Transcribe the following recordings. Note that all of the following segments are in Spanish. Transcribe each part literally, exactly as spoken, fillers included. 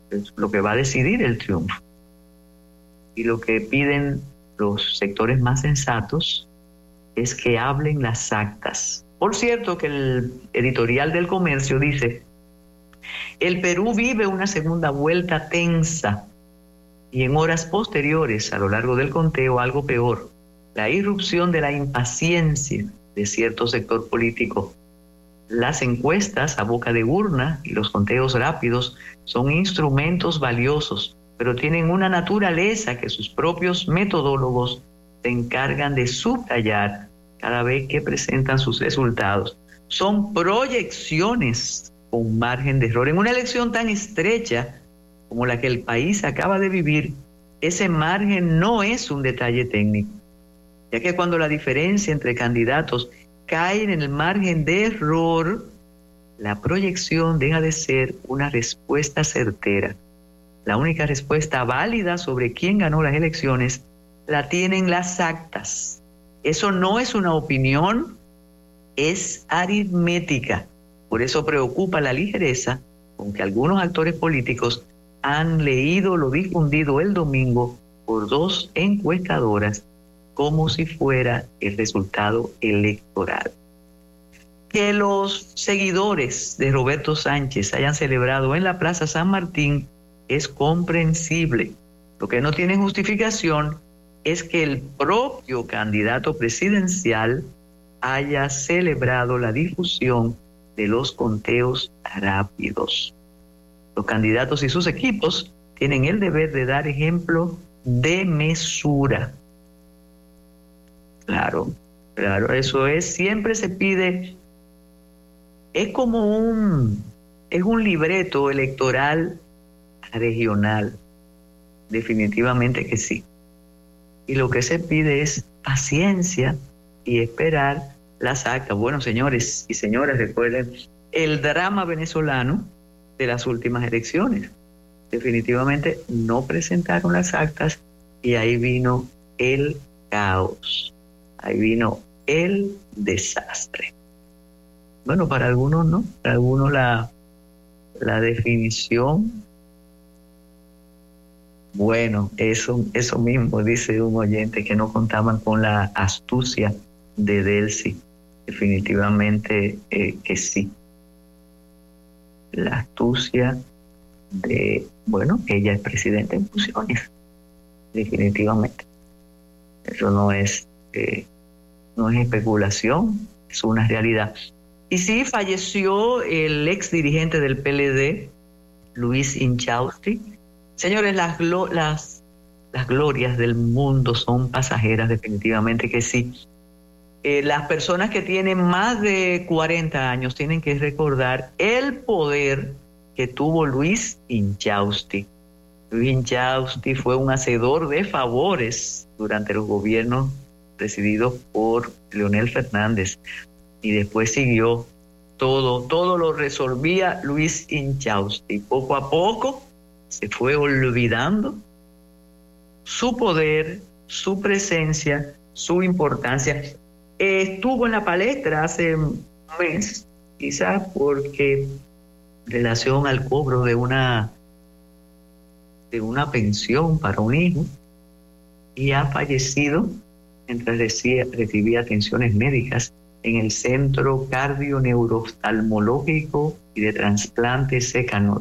es lo que va a decidir el triunfo. Y lo que piden los sectores más sensatos es que hablen las actas. Por cierto, que el editorial del Comercio dice: el Perú vive una segunda vuelta tensa y en horas posteriores, a lo largo del conteo, algo peor, la irrupción de la impaciencia de cierto sector político. Las encuestas a boca de urna y los conteos rápidos son instrumentos valiosos, pero tienen una naturaleza que sus propios metodólogos se encargan de subrayar cada vez que presentan sus resultados. Son proyecciones con margen de error. En una elección tan estrecha como la que el país acaba de vivir, ese margen no es un detalle técnico, ya que cuando la diferencia entre candidatos cae en el margen de error, la proyección deja de ser una respuesta certera. La única respuesta válida sobre quién ganó las elecciones la tienen las actas. Eso no es una opinión, es aritmética. Por eso preocupa la ligereza con que algunos actores políticos han leído lo difundido el domingo por dos encuestadoras como si fuera el resultado electoral. Que los seguidores de Roberto Sánchez hayan celebrado en la Plaza San Martín es comprensible. Lo que no tiene justificación es que el propio candidato presidencial haya celebrado la difusión de los conteos rápidos. Los candidatos y sus equipos tienen el deber de dar ejemplo de mesura. Claro, claro, eso es, siempre se pide, es como un, es un libreto electoral regional, definitivamente que sí. Y lo que se pide es paciencia y esperar las actas. Bueno, señores y señoras, recuerden el drama venezolano de las últimas elecciones. Definitivamente no presentaron las actas y ahí vino el caos, ahí vino el desastre. Bueno, para algunos no, para algunos la, la definición, bueno, eso, eso mismo dice un oyente, que no contaban con la astucia de Delcy. Definitivamente eh, que sí. La astucia de, bueno, ella es presidenta en funciones, definitivamente. Eso no es, eh, no es especulación, es una realidad. Y sí, falleció el ex dirigente del P L D, Luis Inchausti. Señores, las, las, las glorias del mundo son pasajeras, definitivamente que sí. Eh, las personas que tienen más de cuarenta años tienen que recordar el poder que tuvo Luis Inchausti. Luis Inchausti fue un hacedor de favores durante los gobiernos presididos por Leonel Fernández, y después siguió todo, todo lo resolvía Luis Inchausti. Poco a poco se fue olvidando su poder, su presencia, su importancia. Estuvo en la palestra hace un mes, quizás porque en relación al cobro de una, de una pensión para un hijo, y ha fallecido mientras recibía, recibía atenciones médicas en el Centro Cardio-Neurooftalmológico y de Trasplante Secanot.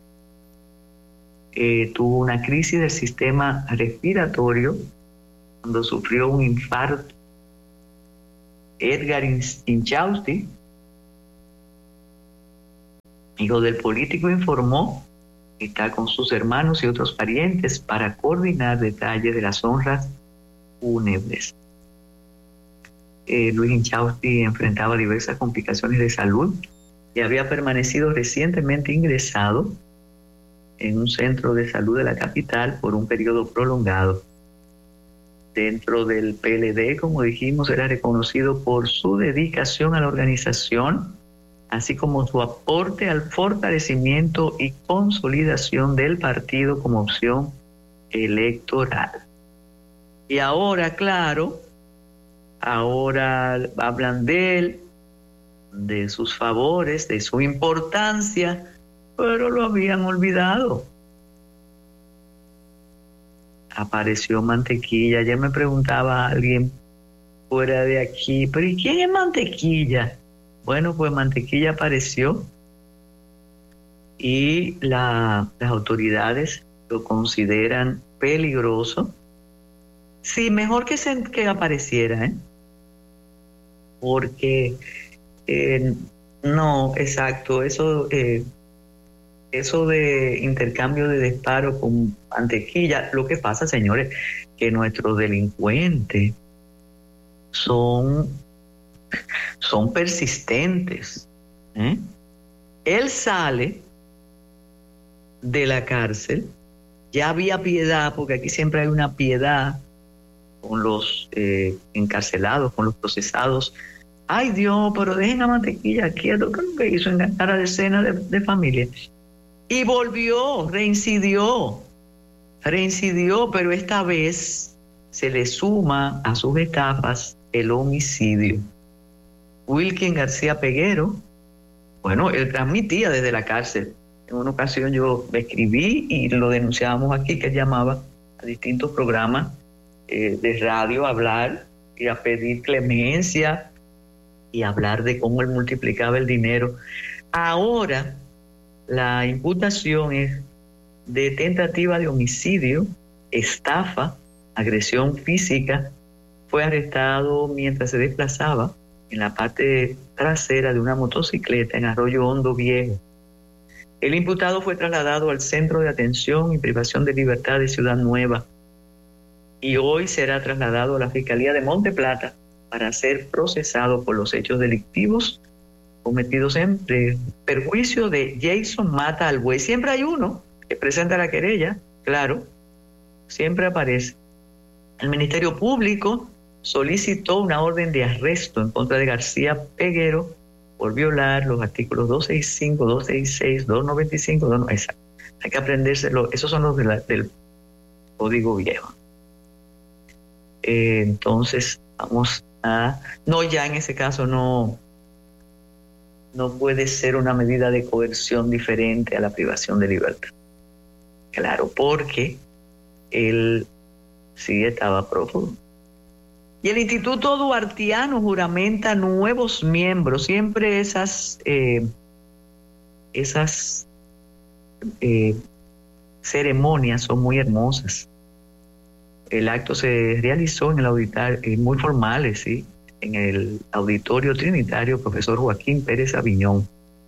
Eh, tuvo una crisis del sistema respiratorio cuando sufrió un infarto. Edgar Inchausti, hijo del político, informó que está con sus hermanos y otros parientes para coordinar detalles de las honras fúnebres. Eh, Luis Inchausti enfrentaba diversas complicaciones de salud y había permanecido recientemente ingresado en un centro de salud de la capital por un periodo prolongado. Dentro del P L D, como dijimos, era reconocido por su dedicación a la organización, así como su aporte al fortalecimiento y consolidación del partido como opción electoral. Y ahora, claro, ahora hablan de él, de sus favores, de su importancia, pero lo habían olvidado. apareció Mantequilla. Ayer me preguntaba a alguien fuera de aquí, pero ¿y quién es Mantequilla? Bueno, pues Mantequilla apareció y la, las autoridades lo consideran peligroso. Sí, mejor que, se, que apareciera, ¿eh? Porque eh, no, exacto, eso, eh, eso de intercambio de disparo con Mantequilla, lo que pasa, señores, que nuestros delincuentes son, son persistentes, ¿eh? Él sale de la cárcel, ya había piedad, porque aquí siempre hay una piedad con los eh, encarcelados, con los procesados. Ay Dios, pero dejen a Mantequilla quieto, ¿qué es lo que hizo? Engañar a decenas de, de familias. Y volvió, reincidió, reincidió, pero esta vez se le suma a sus estafas el homicidio. Wilkin García Peguero, bueno, él transmitía desde la cárcel. En una ocasión yo me escribí y lo denunciábamos aquí, que él llamaba a distintos programas eh, de radio a hablar y a pedir clemencia y hablar de cómo él multiplicaba el dinero. Ahora la imputación es de tentativa de homicidio, estafa, agresión física. Fue arrestado mientras se desplazaba en la parte trasera de una motocicleta en Arroyo Hondo Viejo. El imputado fue trasladado al Centro de Atención y Privación de Libertad de Ciudad Nueva y hoy será trasladado a la Fiscalía de Monte Plata para ser procesado por los hechos delictivos cometidos en perjuicio de Jason Mata al Buey. Siempre hay uno que presenta la querella, claro, siempre aparece. El Ministerio Público solicitó una orden de arresto en contra de García Peguero por violar los artículos doscientos sesenta y cinco, doscientos sesenta y seis, doscientos noventa y cinco, doscientos noventa y cinco. Hay que aprendérselo, esos son los de la, del Código Viejo. Eh, entonces, vamos a... No, ya en ese caso no, no puede ser una medida de coerción diferente a la privación de libertad. Claro, porque él sí estaba prófugo. Y el Instituto Duartiano juramenta nuevos miembros. Siempre esas, eh, esas eh, ceremonias son muy hermosas. El acto se realizó en el auditorio, eh, muy formales, ¿sí? En el Auditorio Trinitario Profesor Joaquín Pérez Aviñón.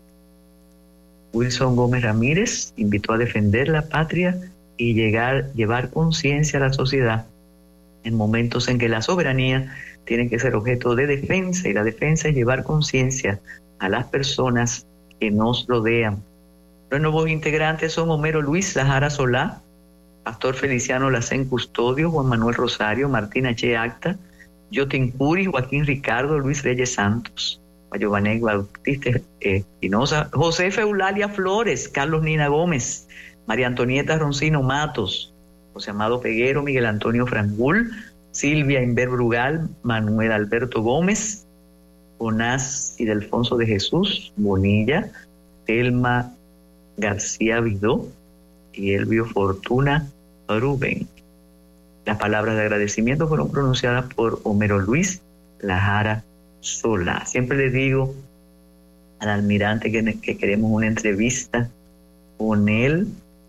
Wilson Gómez Ramírez invitó a defender la patria y llegar, llevar conciencia a la sociedad en momentos en que la soberanía tiene que ser objeto de defensa, y la defensa es llevar conciencia a las personas que nos rodean. Los nuevos integrantes son Homero Luis Lajara Solá, Pastor Feliciano Lacén Custodio, Juan Manuel Rosario, Martina Che Acta, Yotin Curi, Joaquín Ricardo, Luis Reyes Santos, Giovanni Bautista Espinosa, José Eulalia Flores, Carlos Nina Gómez, María Antonieta Roncino Matos, José Amado Peguero, Miguel Antonio Frangul, Silvia Inver Brugal, Manuel Alberto Gómez, Jonás y Delfonso de Jesús Bonilla, Telma García Vidó y Elvio Fortuna Rubén. Las palabras de agradecimiento fueron pronunciadas por Homero Luis Lajara Solá. Siempre le digo al almirante que, que queremos una entrevista con él,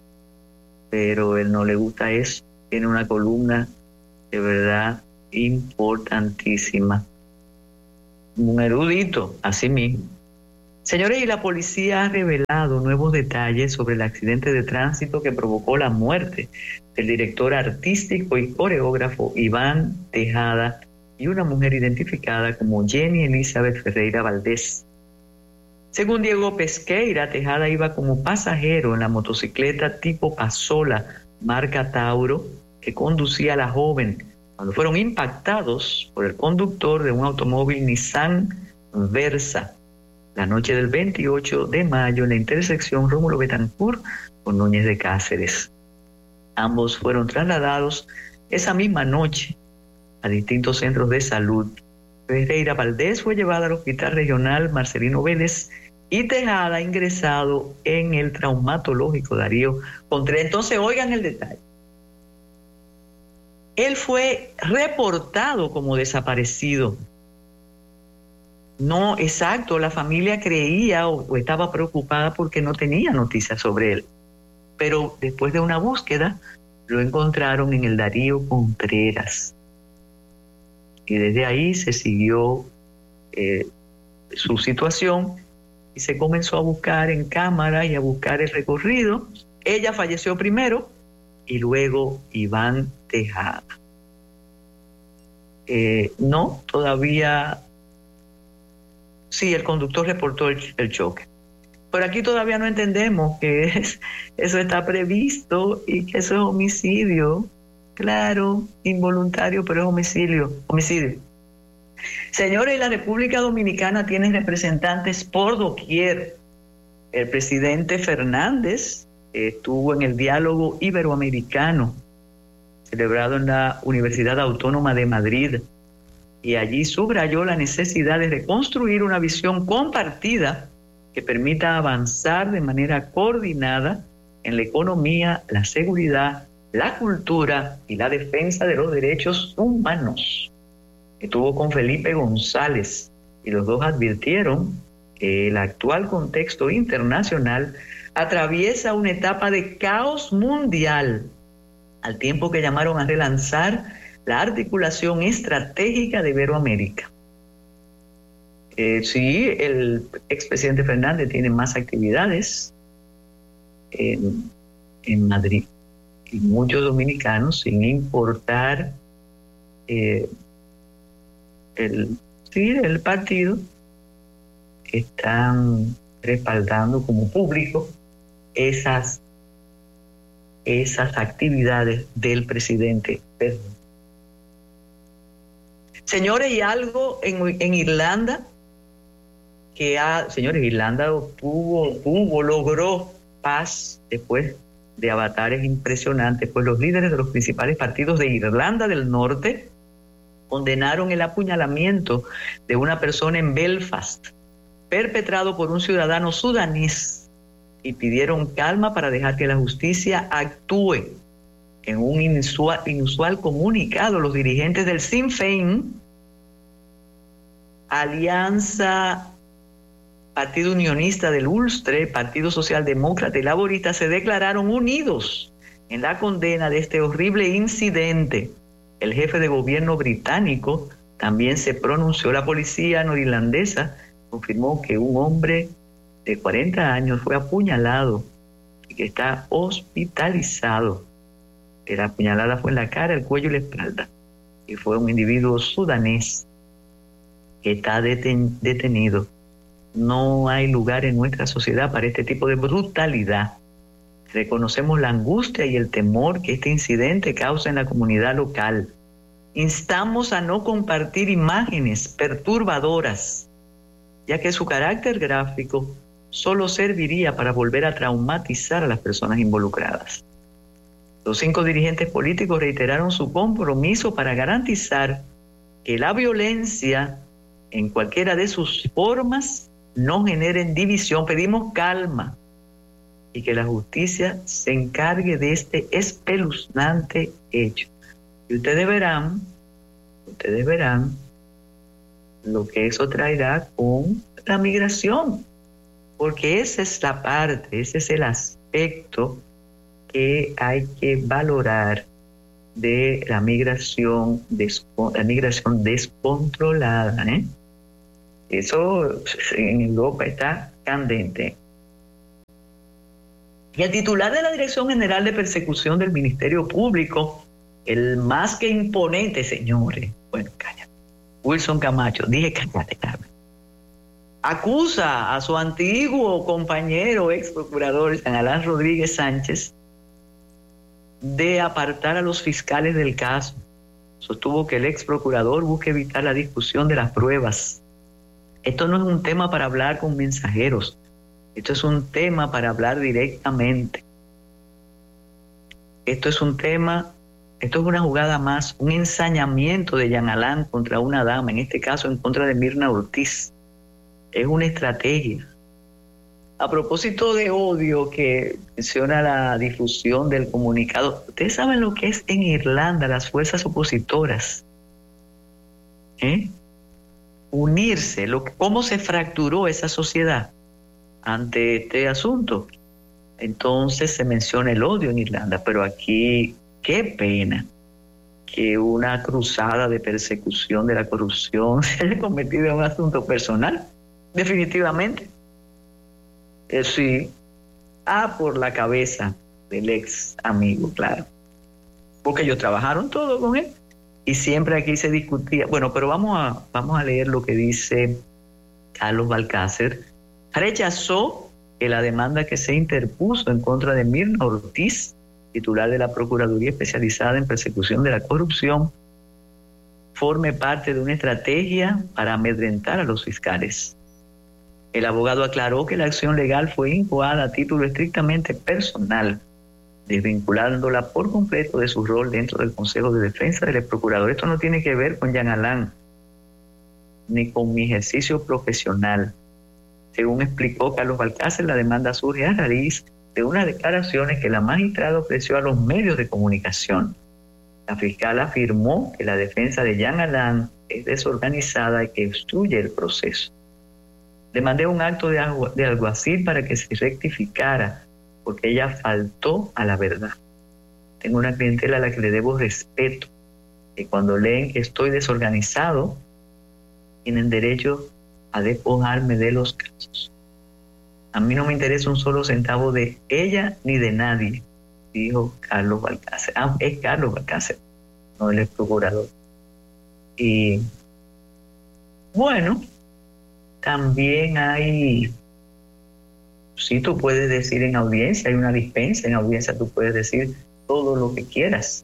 pero él no le gusta eso. Tiene una columna de verdad importantísima. Un erudito, así mismo. Señores, y la policía ha revelado nuevos detalles sobre el accidente de tránsito que provocó la muerte del director artístico y coreógrafo Iván Tejada y una mujer identificada como Jenny Elizabeth Ferreira Valdés. Según Diego Pesqueira, Tejada iba como pasajero en la motocicleta tipo Pasola, marca Tauro, que conducía a la joven cuando fueron impactados por el conductor de un automóvil Nissan Versa la noche del veintiocho de mayo en la intersección Rómulo Betancourt con Núñez de Cáceres. Ambos fueron trasladados esa misma noche a distintos centros de salud. Ferreira Valdés fue llevada al Hospital Regional Marcelino Vélez y Tejada ingresado en el traumatológico Darío Contreras. Entonces, oigan el detalle. Él fue reportado como desaparecido. No, exacto, la familia creía o, o estaba preocupada porque no tenía noticias sobre él. Pero después de una búsqueda, lo encontraron en el Darío Contreras. Y desde ahí se siguió eh, su situación y se comenzó a buscar en cámara y a buscar el recorrido. Ella falleció primero y luego Iván Tejada. Eh, no, todavía... Sí, el conductor reportó el, el choque. Pero aquí todavía no entendemos que es, eso está previsto y que eso es homicidio. Claro, involuntario, pero es homicidio. homicidio. Señores, la República Dominicana tiene representantes por doquier. El presidente Fernández estuvo en el diálogo iberoamericano celebrado en la Universidad Autónoma de Madrid, y allí subrayó la necesidad de reconstruir una visión compartida que permita avanzar de manera coordinada en la economía, la seguridad, la cultura y la defensa de los derechos humanos. Estuvo con Felipe González y los dos advirtieron que el actual contexto internacional atraviesa una etapa de caos mundial, al tiempo que llamaron a relanzar la articulación estratégica de Iberoamérica. Eh, sí, el expresidente Fernández tiene más actividades en, en Madrid, y muchos dominicanos, sin importar eh, el, sí, el partido, están respaldando como público esas, esas actividades del presidente Fernández. Señores, y algo en, en Irlanda, que ha, señores, Irlanda obtuvo, tuvo, logró paz después de avatares impresionantes, pues los líderes de los principales partidos de Irlanda del Norte condenaron el apuñalamiento de una persona en Belfast, perpetrado por un ciudadano sudanés, y pidieron calma para dejar que la justicia actúe. En un inusual, inusual comunicado, los dirigentes del Sinn Féin, Alianza Partido Unionista del Ulster, Partido Socialdemócrata y Laborista, se declararon unidos en la condena de este horrible incidente. El jefe de gobierno británico también se pronunció. La policía norirlandesa confirmó que un hombre de cuarenta años fue apuñalado y que está hospitalizado. La apuñalada fue en la cara, el cuello y la espalda. Y fue un individuo sudanés que está deten- detenido. No hay lugar en nuestra sociedad para este tipo de brutalidad. Reconocemos la angustia y el temor que este incidente causa en la comunidad local. Instamos a no compartir imágenes perturbadoras, ya que su carácter gráfico solo serviría para volver a traumatizar a las personas involucradas. Los cinco dirigentes políticos reiteraron su compromiso para garantizar que la violencia, en cualquiera de sus formas, no genere división. Pedimos calma y que la justicia se encargue de este espeluznante hecho. Y ustedes verán, ustedes verán lo que eso traerá con la migración, porque esa es la parte, ese es el aspecto que hay que valorar de la migración, desco- la migración descontrolada, ¿eh? Eso en Europa está candente. Y el titular de la Dirección General de Persecución del Ministerio Público, el más que imponente, señores, bueno, cállate, Wilson Camacho, dije cállate, Carmen, acusa a su antiguo compañero, ex procurador Jean Alain Rodríguez Sánchez, de apartar a los fiscales del caso. Sostuvo que el ex procurador busca evitar la discusión de las pruebas. Esto no es un tema para hablar con mensajeros, esto es un tema para hablar directamente. Esto es un tema, esto es una jugada más, un ensañamiento de Jean Alain contra una dama, en este caso en contra de Mirna Ortiz. Es una estrategia. A propósito de odio que menciona la difusión del comunicado, ustedes saben lo que es en Irlanda las fuerzas opositoras. ¿Eh? Unirse, lo, cómo se fracturó esa sociedad ante este asunto. Entonces se menciona el odio en Irlanda, pero aquí, qué pena que una cruzada de persecución de la corrupción se haya convertido en un asunto personal, definitivamente. Eh, sí, ah, por la cabeza del ex amigo, claro, porque ellos trabajaron todo con él y siempre aquí se discutía. Bueno, pero vamos a, vamos a leer lo que dice Carlos Balcácer. Rechazó que la demanda que se interpuso en contra de Mirna Ortiz, titular de la Procuraduría Especializada en Persecución de la Corrupción, forme parte de una estrategia para amedrentar a los fiscales. El abogado aclaró que la acción legal fue incoada a título estrictamente personal, desvinculándola por completo de su rol dentro del Consejo de Defensa del Procurador. Esto no tiene que ver con Jean Alain ni con mi ejercicio profesional. Según explicó Carlos Balcácer, la demanda surge a raíz de unas declaraciones que la magistrada ofreció a los medios de comunicación. La fiscal afirmó que la defensa de Jean Alain es desorganizada y que obstruye el proceso. Le mandé un acto de, agu- de alguacil para que se rectificara, porque ella faltó a la verdad. Tengo una clientela a la que le debo respeto, y cuando leen que estoy desorganizado, tienen derecho a despojarme de los casos. A mí no me interesa un solo centavo de ella ni de nadie, dijo Carlos Balcácer. Ah, es Carlos Balcácer, no el ex procurador. Y bueno, también hay, sí, tú puedes decir en audiencia, hay una dispensa, en audiencia tú puedes decir todo lo que quieras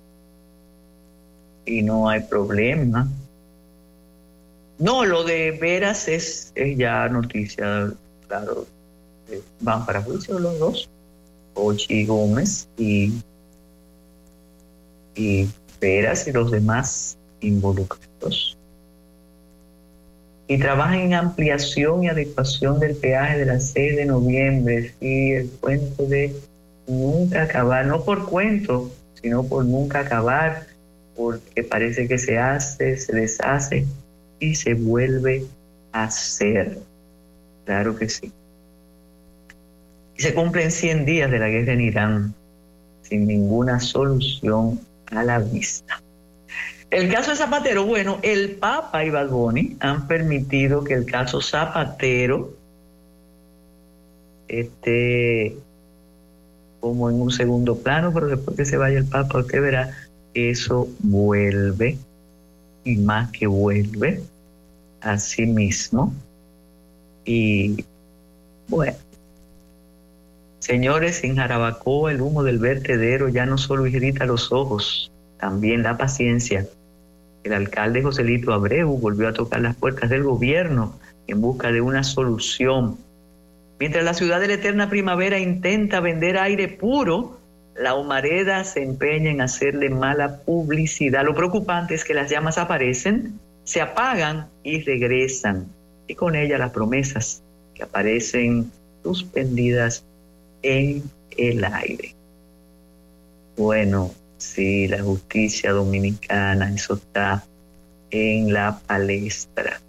y no hay problema. No, lo de Veras es, es ya noticia, claro, eh, van para juicio los dos, Ochi Gómez y, y Veras y los demás involucrados. Y trabaja en ampliación y adecuación del peaje de la seis de noviembre. Sí, el cuento de nunca acabar, no por cuento, sino por nunca acabar, porque parece que se hace, se deshace y se vuelve a hacer. Claro que sí. Y se cumplen cien días de la guerra en Irán, sin ninguna solución a la vista. El caso de Zapatero, bueno, el Papa y Bad Bunny han permitido que el caso Zapatero esté como en un segundo plano, pero después que se vaya el Papa, usted verá que eso vuelve, y más que vuelve, a sí mismo. Y bueno, señores, en Jarabacoa el humo del vertedero ya no solo irrita los ojos, también la paciencia. El alcalde Joselito Abreu volvió a tocar las puertas del gobierno en busca de una solución. Mientras la ciudad de la eterna primavera intenta vender aire puro, la humareda se empeña en hacerle mala publicidad. Lo preocupante es que las llamas aparecen, se apagan y regresan. Y con ellas las promesas que aparecen suspendidas en el aire. Bueno, sí, la justicia dominicana, eso está en la palestra.